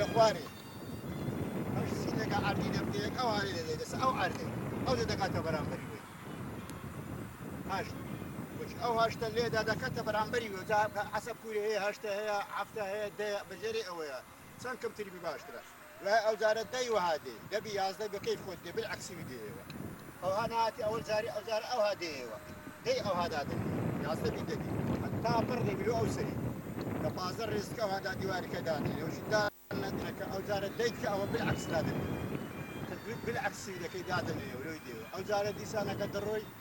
خوارێ ئەوش سینەکە عەردی دەبدەیەک ئەو هەرێ دەدەی دەسە ئەو عەردێ ئەو دەدەکاتە بەرامبەری وێ هەشت ئەو هەشتە لێدا دەکاتە بەرامبەری وێ حەسەب کوورێ هەیە هەشتە هەیە هەفتە هەیە دەیە بەجێرێ ئەوەیە چەند کەمتری باشترە ئەو جارە دەی وەها دێ دەبی یازدەی بە کەیف خۆت دێ بالعەکسی دێەوە ئەوها نهاتی ئەوەل جاری ئەو جارە ئەوها دێەوە دەی ئەوها دادەی یازدە بی دەبی تا پڕ دەبی ئەو سەری لە پازە ڕێزکە ئەوهادا دیوارەکە دانێ ئەوشی دانەکە ئەو جارە دەیت کە ئەوە بالعەکس دادەبی بالعەکسی دەکەی دادەنێ ولۆی دێەوە ئەو جارە دیسانەکە دەڕۆی